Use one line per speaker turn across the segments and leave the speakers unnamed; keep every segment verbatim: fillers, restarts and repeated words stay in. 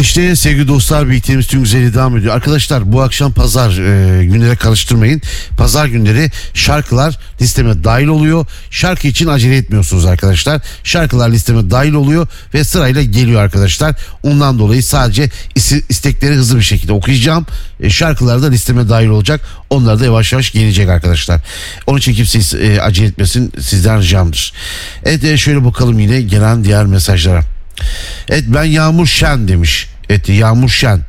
İşte sevgili dostlar, birlikteliğimiz tüm güzelliği devam ediyor. Arkadaşlar bu akşam pazar e, günlere karıştırmayın. Pazar günleri şarkılar listeme dahil oluyor. Şarkı için acele etmiyorsunuz arkadaşlar. Şarkılar listeme dahil oluyor ve sırayla geliyor arkadaşlar. Ondan dolayı sadece is- istekleri hızlı bir şekilde okuyacağım. E, şarkılar da listeme dahil olacak. Onlar da yavaş yavaş gelecek arkadaşlar. Onun için kimse e, acele etmesin, sizden ricamdır. Evet, e, şöyle bakalım yine gelen diğer mesajlara. Evet, ben Yağmur Şen demiş. Evet, Yağmur Şen.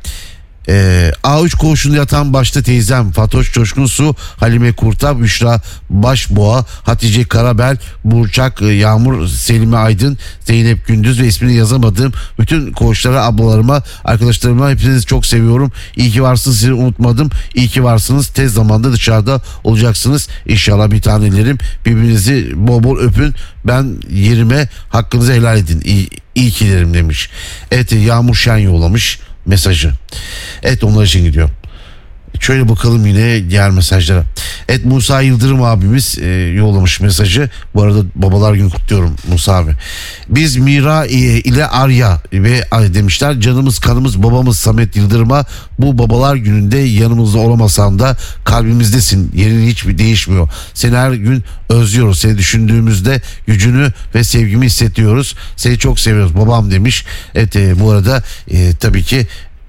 Ee, A üç koğuşunda yatan başta teyzem Fatoş Coşkun Su, Halime Kurta, Büşra Başboğa, Hatice Karabel, Burçak Yağmur, Selime Aydın, Zeynep Gündüz ve ismini yazamadığım bütün koğuşlara, ablalarıma, arkadaşlarıma, hepinizi çok seviyorum. İyi ki varsınız, sizi unutmadım. İyi ki varsınız. Tez zamanda dışarıda olacaksınız. İnşallah bir tanelerim. Birbirinizi bol bol öpün. Ben yerime, hakkınızı helal edin. İyi, iyi ki derim demiş. Evet, Yağmur Şen yollamış mesajı. Evet, onlar için gidiyor. Şöyle bakalım yine diğer mesajlara. Evet, Musa Yıldırım abimiz e, yollamış mesajı. Bu arada babalar günü kutluyorum Musa abi. Biz Mira e, ile Arya ve ay demişler, canımız kanımız babamız Samet Yıldırım'a bu babalar gününde yanımızda olamasan da kalbimizdesin. Yerin hiç değişmiyor. Seni her gün özlüyoruz. Seni düşündüğümüzde gücünü ve sevgimi hissediyoruz. Seni çok seviyoruz babam demiş. Evet, e, bu arada e, tabii ki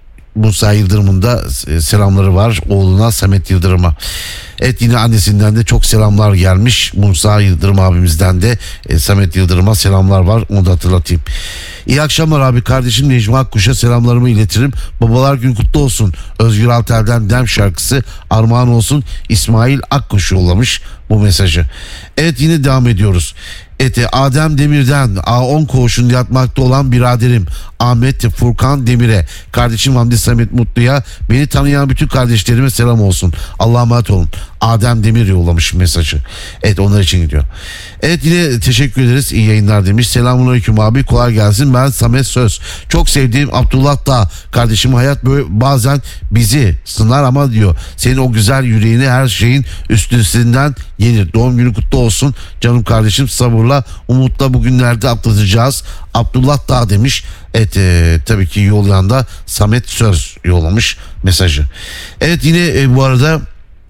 Musa Yıldırım'ın da selamları var oğluna Samet Yıldırım'a. Evet, yine annesinden de çok selamlar gelmiş. Musa Yıldırım abimizden de e, Samet Yıldırım'a selamlar var. Onu da hatırlatayım. İyi akşamlar abi, kardeşim Necmi Akkuş'a selamlarımı iletirim. Babalar gün kutlu olsun. Özgür Altel'den Dem şarkısı armağan olsun. İsmail Akkuş yollamış bu mesajı. Evet, yine devam ediyoruz. Ete Adem Demir'den A on koğuşunda yatmakta olan biraderim Ahmet Furkan Demir'e, kardeşim Hamdi Samet Mutlu'ya, beni tanıyan bütün kardeşlerime selam olsun. Allah'a emanet olun. Adem Demir yollamış mesajı. Evet, onlar için gidiyor. Evet, yine teşekkür ederiz. İyi yayınlar demiş. Selamünaleyküm abi, kolay gelsin. Ben Samet Söz. Çok sevdiğim Abdullah Dağ kardeşim, hayat böyle bazen bizi sınar ama diyor, senin o güzel yüreğini her şeyin üstünden gelir. Doğum günü kutlu olsun canım kardeşim, sabırla umutla bugünlerde atlatacağız. Abdullah Dağ demiş. Evet, e, tabii ki yollayan da Samet Söz yollamış mesajı. Evet, yine e, bu arada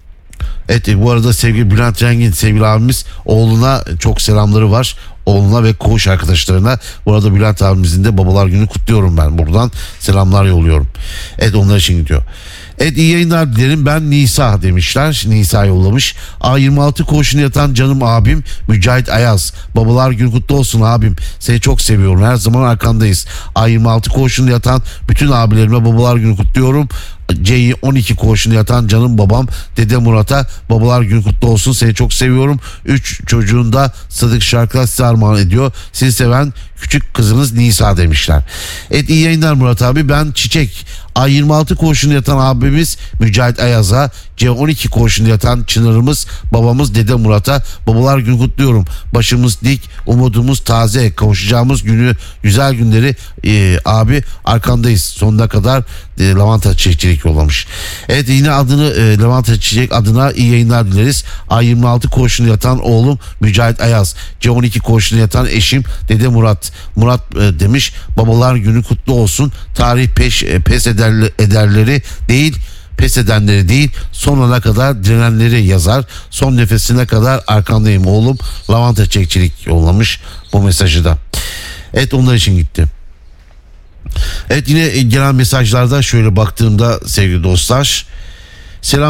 Evet bu arada sevgili Bülent Rengin, sevgili abimiz, oğluna çok selamları var. Oğluna ve koğuş arkadaşlarına. Bu arada Bülent abimizin de babalar günü kutluyorum ben. Buradan selamlar yolluyorum. Evet, onlar için gidiyor. Evet, iyi yayınlar dilerim. Ben Nisa demişler. Nisa yollamış. A yirmi altı koğuşuna yatan canım abim Mücahit Ayaz. Babalar günü kutlu olsun abim. Seni çok seviyorum. Her zaman arkandayız. A yirmi altı koğuşuna yatan bütün abilerime babalar günü kutluyorum. C on iki koğuşunda yatan canım babam Dede Murat'a babalar günü kutlu olsun. Seni çok seviyorum. Üç çocuğun da Sadık şarkılar size armağan ediyor. Sizi seven küçük kızınız Nisa demişler. Evet, iyi yayınlar Murat abi. Ben Çiçek. A yirmi altı koğuşunda yatan abimiz Mücahit Ayaz'a, C on iki koğuşunda yatan Çınar'ımız babamız Dede Murat'a babalar günü kutluyorum. Başımız dik, umudumuz taze, kavuşacağımız günü, güzel günleri e, abi arkandayız sonuna kadar e, Lavanta Çiçek yollamış. Evet, yine adını e, Lavanta Çiçek adına iyi yayınlar dileriz. A yirmi altı koğuşunda yatan oğlum Mücahit Ayaz, C on iki koğuşunda yatan eşim Dede Murat. Murat e, demiş, babalar günü kutlu olsun. Tarih peş e, pes eder, ederleri değil, pes edenleri değil, sonuna kadar direnenleri yazar. Son nefesine kadar arkandayım oğlum. Lavanta Çiçekçilik yollamış bu mesajı da. Evet, onlar için gitti. Evet, yine gelen mesajlarda şöyle baktığımda sevgili dostlar, selam